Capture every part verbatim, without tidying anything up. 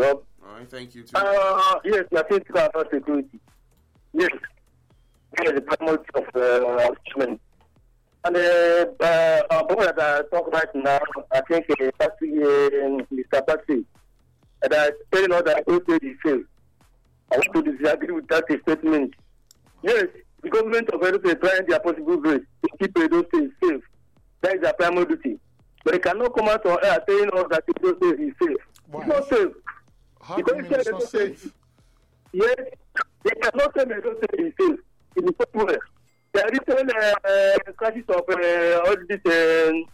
job. All right, thank you too. Uh, yes, I think about security. Yes, yes, the promote of uh, achievement. And uh, uh, our boy that I talk right now, I think uh, Patsy, uh, Mister Patsy, that I telling us that O T is safe. I want to disagree with that statement. Yes, the government of Edo is trying their possible best to keep Edo State safe. That is their primary duty. But they cannot come out on air saying us that Edo State is safe. Why? It's not safe. How do you mean it's not safe? Yes, they cannot say Edo State is safe. In the same way. There is a uh, crisis of uh, all this um,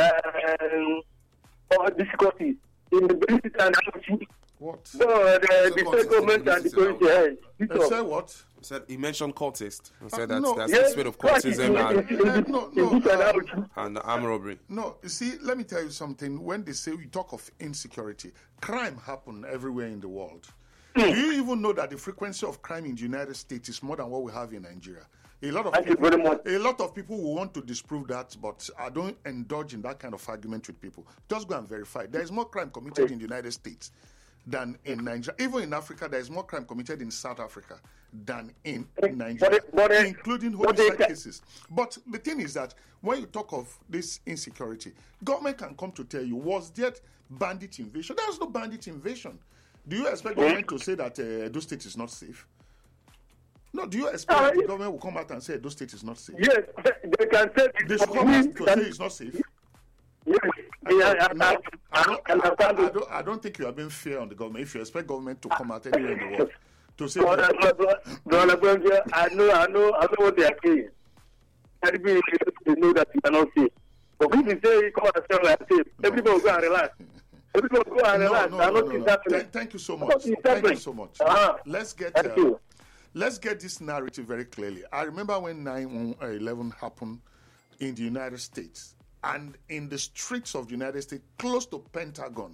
uh, all difficulties in the British and Haiti. What? So uh, the, the state government and the police. They Uh, say what? He said he mentioned cultist. He said Uh, that's no. that's Yes, the spirit of cultism and, Uh, no, no. Uh, and armed robbery. No, you see, let me tell you something. When they say we talk of insecurity, crime happen everywhere in the world. Do you even know that the frequency of crime in the United States is more than what we have in Nigeria? A lot of Thank you people, very much. a lot of people will want to disprove that, but I don't indulge in that kind of argument with people. Just go and verify. There is more crime committed in the United States than in Nigeria. Even in Africa, there is more crime committed in South Africa than in Nigeria, But, but, including but they homicide can- cases. But the thing is that when you talk of this insecurity, government can come to tell you, was there bandit invasion? There was no bandit invasion. Do you expect government to say that uh, Edo State is not safe? No, do you expect Uh, that the government will come out and say Edo State is not safe? Yes, they can say They should come out to say it's not safe. Yes, I, yeah, don't- no, I, don't, I, understand I, it. don't, I don't think you are being fair on the government if you expect government to come out anywhere in the world to say Brother, that, brother, brother, brother, I know, I know, I know what they are saying. Everybody they know that you cannot see. But if you say come and say like safe, everybody will go and relax. Everybody will go and no, relax. no, I no, don't no, think no. that's Thank, thank you so much. Because it's Thank you happening. so much. Uh-huh. Let's get Thank uh, you. let's get this narrative very clearly. I remember when nine eleven happened in the United States and in the streets of the United States, close to Pentagon.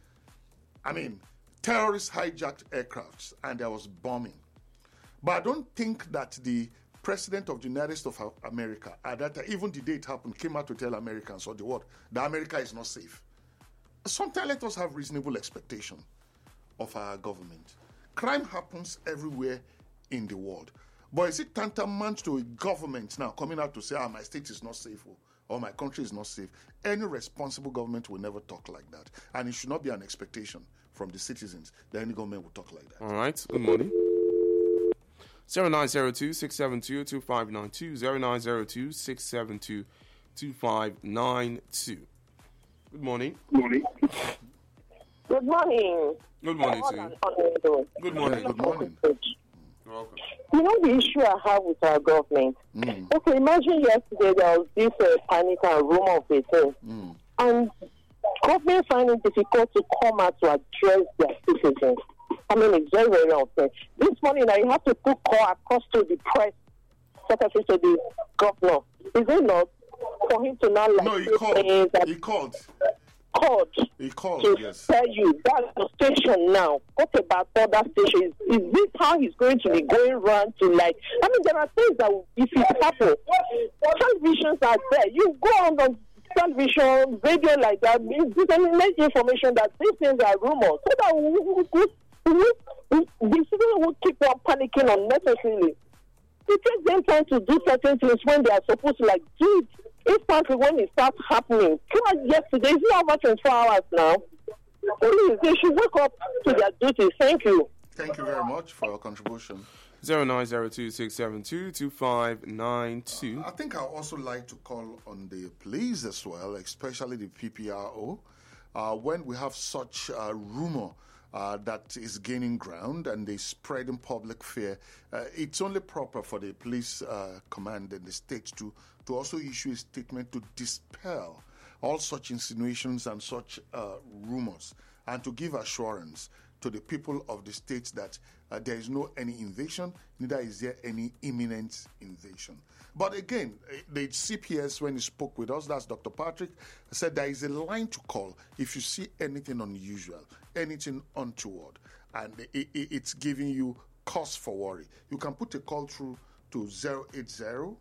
I mean, terrorists hijacked aircrafts and there was bombing. But I don't think that the president of the United States of America, at that time, even the day it happened, came out to tell Americans or the world that America is not safe. Sometimes let us have reasonable expectation of our government. Crime happens everywhere in the world. But is it tantamount to a government now coming out to say, ah, my state is not safe or my country is not safe? Any responsible government will never talk like that. And it should not be an expectation from the citizens that any government will talk like that. All right. Good morning. zero nine zero two, six seven two, two five nine two, zero nine zero two, six seven two, two five nine two. Good morning. Morning. Good morning. Good morning to you. Good morning. Good morning. You're welcome. You know the issue I have with our government? Mm. Okay, imagine yesterday there was this uh, panic and rumor of a thing. Mm. And government find it difficult to come out to address their citizens. I mean, it's very, very unfair. This morning, now you have to put call across to the press secretary to the governor. Is it not? For him to not like No, he say called. things that He called. called He called, to yes. tell you that's the station now. What about other stations? Is this how he's going to be going around to like? I mean, there are things that if it happens, televisions are there. You go on the television, radio like that, disseminate information that these things are rumors, so that we, we, we, we, we, the citizens will keep on panicking unnecessarily. It takes them time to do certain things when they are supposed to like do it instantly when it starts happening. Come on, yesterday, is it over twenty-four hours now? Please, they should wake up to their duties. Thank you. Thank you very much for your contribution. zero nine zero two, six seven two, two five nine two. I think I also like to call on the police as well, especially the P P R O, uh, when we have such uh, rumor uh, that is gaining ground and they spreading public fear. Uh, it's only proper for the police uh, command in the state to to also issue a statement to dispel all such insinuations and such uh, rumors, and to give assurance to the people of the state that uh, there is no any invasion, neither is there any imminent invasion. But again, the C P S, when he spoke with us, that's Doctor Patrick, said there is a line to call if you see anything unusual, anything untoward, and it, it, it's giving you cause for worry. You can put a call through to zero eight zero,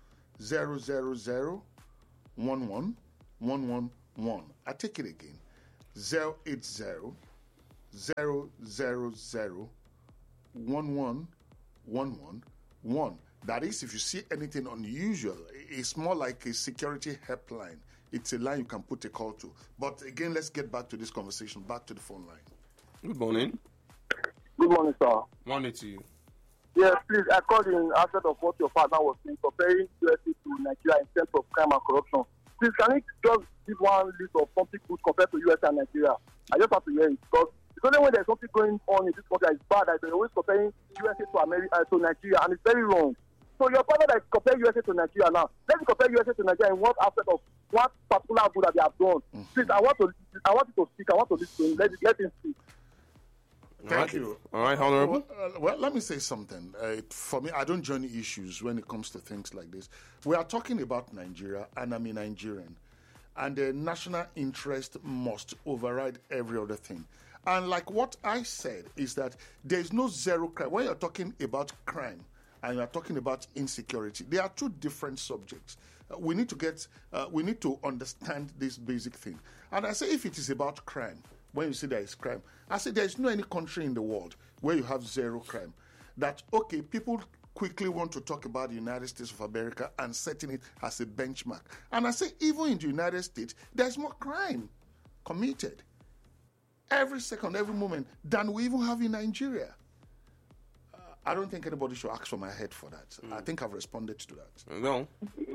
zero zero zero, one one one one one. I take it again, zero eight zero, zero zero zero one one one one one. That is, if you see anything unusual, it's more like a security helpline. It's a line you can put a call to. But again, let's get back to this conversation, back to the phone line. Good morning. Good morning, sir. Morning to you. Yes, please, I called in aspect of what your father was saying, comparing U S A to Nigeria in terms of crime and corruption. Please, can you just give one list of something good compared to U S A and Nigeria? I just have to hear it, because it's only when there's something going on in this country that is bad that they're always comparing U S A to America, uh, to Nigeria, and it's very wrong. So your father that compare U S A to Nigeria now, let's compare U S A to Nigeria in what aspect of what particular good that they have done. Mm-hmm. Please, I want to, I want you to speak. I want to listen. Let, let him speak. Thank right. you. All right, Honorable. Well, uh, well, let me say something. Uh, for me, I don't join issues when it comes to things like this. We are talking about Nigeria, and I'm a Nigerian. And the national interest must override every other thing. And like what I said is that there is no zero crime. When you're talking about crime and you're talking about insecurity, they are two different subjects. Uh, we need to get, uh, we need to understand this basic thing. And I say if it is about crime, when you say there is crime, I say there is no any country in the world where you have zero crime. That, okay, people quickly want to talk about the United States of America and setting it as a benchmark. And I say even in the United States, there's more crime committed every second, every moment than we even have in Nigeria. Uh, I don't think anybody should ask for my head for that. Mm. I think I've responded to that. No.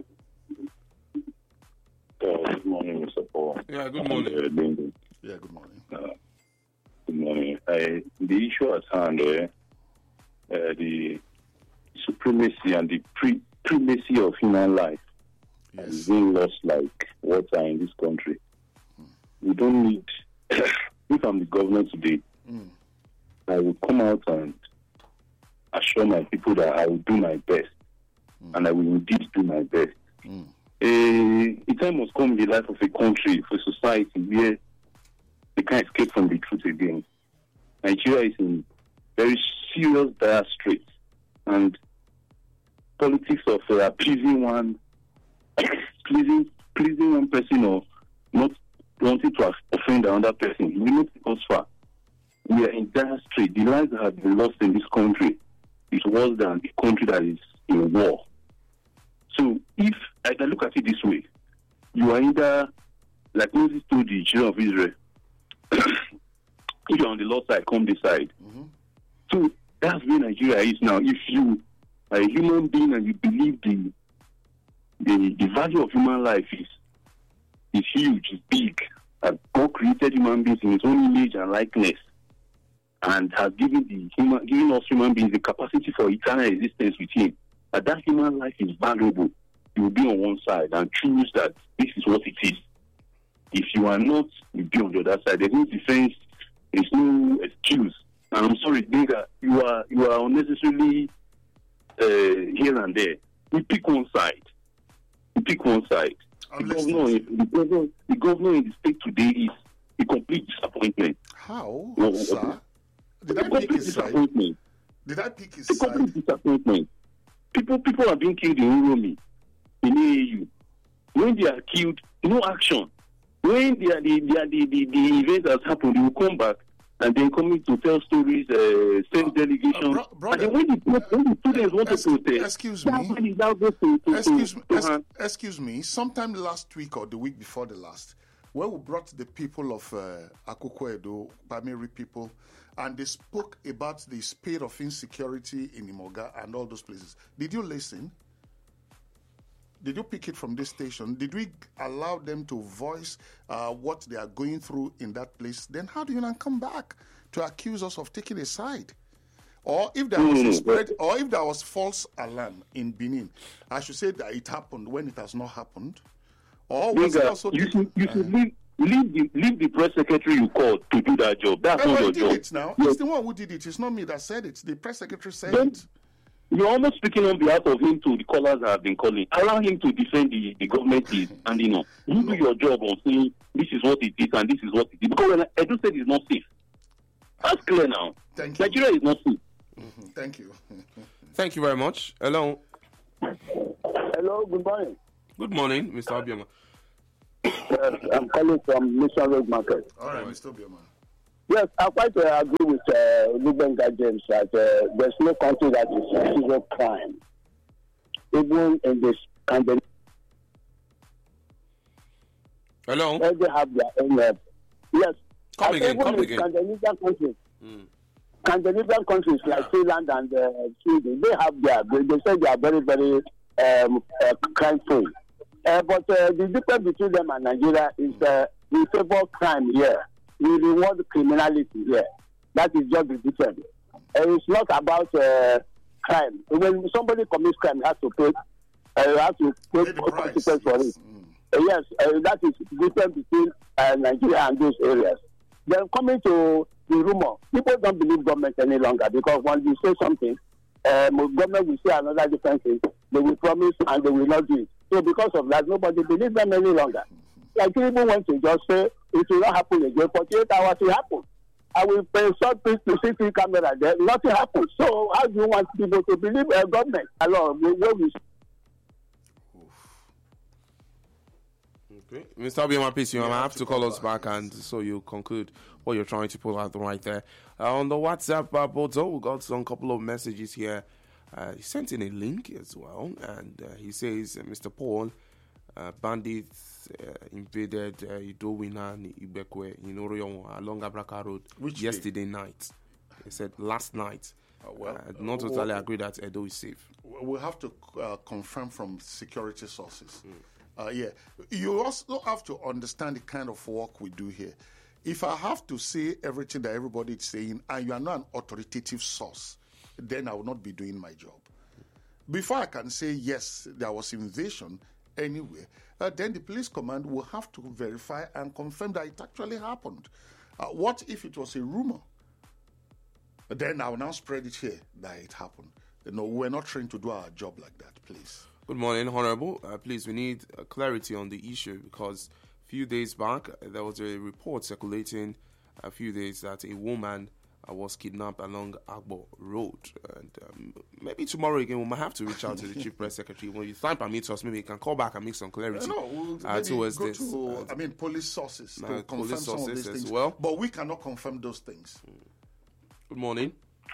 Uh, good morning, Mister Paul. Yeah, good morning. Uh, yeah, good morning. Uh, good morning. Uh, the issue at hand, uh, uh, the supremacy and the pre- primacy of human life yes. is being lost like water in this country. Mm. We don't need, if I'm the governor today, mm. I will come out and assure my people that I will do my best. Mm. And I will indeed do my best. Mm. A, a time must come in the life of a country, for society, where they can't escape from the truth again. Nigeria is in very serious dire straits, and politics of uh, appeasing one, pleasing, pleasing one person, or not wanting to offend another person, will not take us far. We are in dire straits. The lives that have been lost in this country is worse than a country that is in war. So if I can look at it this way, you are either, like Moses told the children of Israel, if you're on the Lord's side, come this side. Mm-hmm. So that's where Nigeria is now. If you are a human being and you believe the the, the value of human life is is huge, is big, that God created human beings in his own image and likeness, and has given the human given us human beings the capacity for eternal existence with him, that that human life is valuable, you will be on one side and choose that this is what it is. If you are not, you'll be on the other side. There's no defense, there's no excuse. And I'm sorry, Dinga, you are you are unnecessarily uh, here and there. We pick one side. We pick one side. The governor, the, governor, the governor in the state today is a complete disappointment. How, no, sir? Did I pick his side? Did I pick his a side? Complete disappointment. People, people are being killed in Uromi, in A A U. When they are killed, no action. When they are, the, the, the, the, the event has happened, they will come back and then coming to tell stories, uh, send uh, delegations. Uh, bro- brother, and then when the, when the students uh, want to protest, excuse me, to, to, excuse, to, me to es- excuse me, sometime last week or the week before the last, when we brought the people of uh, Akoko Edo, Bamiri people, and they spoke about the spate of insecurity in Imoga and all those places. Did you listen? Did you pick it from this station? Did we allow them to voice uh, what they are going through in that place? Then how do you not come back to accuse us of taking a side? Or if there was a spread, or if there was false alarm in Benin, I should say that it happened when it has not happened. Or was Nigga, it also you should, you should uh, leave, leave, the, leave the press secretary you called to do that job. That's not your did job. It now. Yes. It's the one who did it. It's not me that said it. The press secretary said then, it. You're almost speaking on behalf of him to the callers that have been calling. Allow him to defend the, the government is handing on. You do your job on saying this is what it is and this is what it is. Because when Edu said it's not safe. That's clear now. Thank you. Nigeria is not safe. Mm-hmm. Thank you. Thank you very much. Hello. Hello, good morning. Good morning, Mister Obioma. Yes, I'm calling from Mission Road Market. All right, Mister Obioma. Yes, I quite uh, agree with uh, Lubenga James that uh, there's no country that is zero crime. Even in this country, Hello? they have their own. Uh, yes. Come I again, even come in again. Scandinavian countries, Mm. Scandinavian countries like Yeah. Finland and uh, Sweden, they have their, they, they say they are very, very um, uh, crime-free. Uh, but uh, the difference between them and Nigeria is uh, we favor crime here. We reward criminality here. That is just the difference. Uh, it's not about uh, crime. When somebody commits crime, he has to pay. Uh, he has to pay Pay the price, consequence for yes. it. Uh, yes, uh, that is different between uh, Nigeria and those areas. Then coming to the rumor, people don't believe government any longer because when you say something, um, government will say another different thing. They will promise and they will not do it. So because of that, nobody believes them any longer. Like people went to just say it will not happen again. forty-eight hours it happen. I will pay something to C C T V camera there. Nothing happens. So how do you want people to believe a uh, government alone? Where we Okay. Mister Obioma, please, you yeah, have to call us back and so you conclude what you're trying to pull out right there. Uh, on the WhatsApp uh, portal, we got some couple of messages here. Uh, he sent in a link as well, and uh, he says, uh, Mister Paul, uh, bandits uh, invaded uh, Idowina and Ibekwe in Orion along Abraka Road Which yesterday day? night. He said last night. Uh, well, uh, not uh, totally well, agree that Edo is safe. We'll have to uh, confirm from security sources. Mm. Uh, yeah, you also have to understand the kind of work we do here. If I have to say everything that everybody is saying and you are not an authoritative source, then I will not be doing my job. Before I can say, yes, there was invasion anywhere, uh, then the police command will have to verify and confirm that it actually happened. Uh, what if it was a rumor? Then I will now spread it here that it happened. You know, we're not trained to do our job like that, please. Good morning, Honorable. Uh, please, we need uh, clarity on the issue because a few days back, uh, there was a report circulating a few days that a woman uh, was kidnapped along Agbo Road. And um, maybe tomorrow again, we might have to reach out to the Chief Press Secretary. When you time permits us, maybe you can call back and make some clarity uh, no, we'll uh, towards go this. To, uh, I mean, police sources to uh, confirm police some of sources these as things. well. But we cannot confirm those things. Good morning.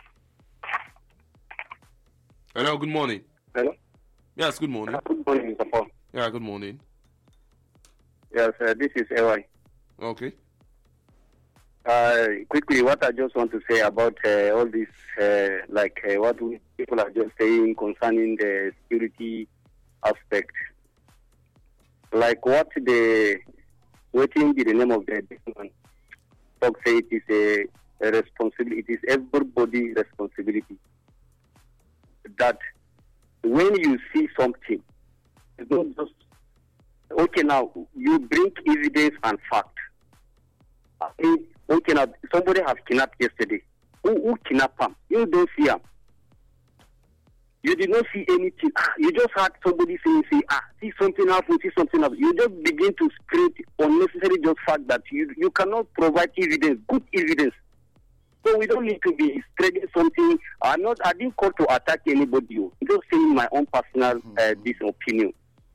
Hello, good morning. Hello? Yes, good morning. Good morning, Mister Paul. Yeah, good morning. Yes, uh, this is A Y. Okay. Uh, quickly, what I just want to say about uh, all this, uh, like uh, what we, people are just saying concerning the security aspect. Like what the, waiting be the name of the man, talk say it is a, a responsibility, it is everybody's responsibility. That when you see something, it's not just, okay, now you bring evidence and fact. I mean, okay, now somebody has kidnapped yesterday. Who, who kidnapped him? You don't see him. You did not see anything. You just had somebody saying, say, ah, see something happen, see something happen. You just begin to spread unnecessary just fact that you, you cannot provide evidence, good evidence. So we don't need to be spreading something. I'm not. I didn't call to attack anybody. I'm just saying my own personal uh, this opinion.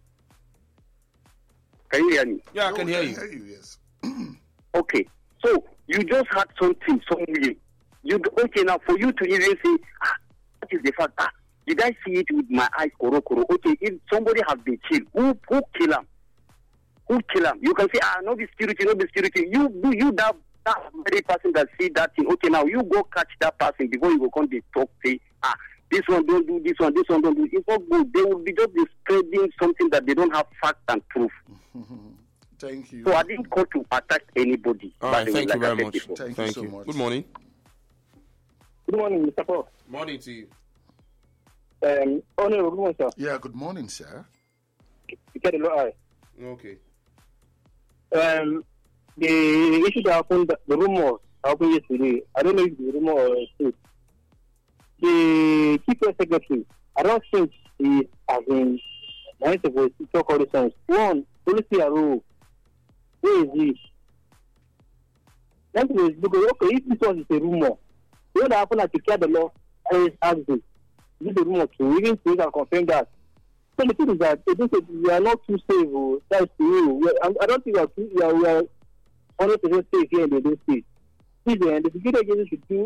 Can you hear me? Yeah, I can no, hear I you. hear you, yes. Okay. So you just had something somewhere. You okay now for you to even say, ah, what is the fact? Ah, did I see it with my eyes? Koro koro. Okay, if somebody has been killed, who who kill him? Who kill him? You can say, ah, no be security, no be security. You do you that. That very person that see that thing, okay, now you go catch that person before you go come to talk, say, ah, this one don't do, this one, this one don't do. It's not good. They will be just spreading something that they don't have fact and proof. Thank you. So I didn't call to attack anybody. All right, thank you like very much. Thank, Thank you you. so much. Good morning. Good morning, Mister Paul. Morning to you. Um, Honorable, good morning, sir. Yeah, good morning, sir. You get a lot. Okay. Um, the issue that happened, the rumors happened yesterday. I don't know if the rumor or truth. The Chief Press Secretary, I don't think he has been nice of to talk all the times. One, policy rule. Where is he? That is because okay, if this was a rumor, what happened at the care the law always asks this. This is a rumor too. Even so, you can confirm that. So the thing is that we are not too safe. That's true. I don't think we are too, we are, we are one hundred percent safe here in the state. prison, the security agency should do